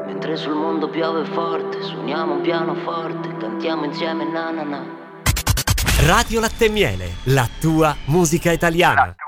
Mentre sul mondo piove forte, suoniamo un pianoforte, cantiamo insieme na na na. Radio Latte e Miele, la tua musica italiana.